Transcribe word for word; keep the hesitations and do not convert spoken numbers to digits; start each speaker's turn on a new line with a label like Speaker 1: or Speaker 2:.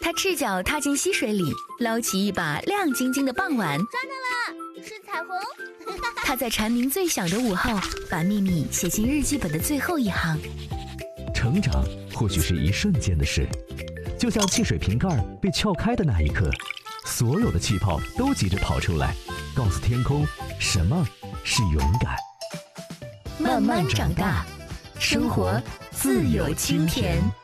Speaker 1: 他赤脚踏进溪水里，捞起一把亮晶晶的傍晚。
Speaker 2: 抓到了，是彩虹。
Speaker 1: 他在蝉鸣最响的午后，把秘密写进日记本的最后一行。
Speaker 3: 成长或许是一瞬间的事，就像汽水瓶盖被撬开的那一刻，所有的气泡都急着跑出来，告诉天空什么是勇敢。
Speaker 1: 慢慢长大，生活自有清甜。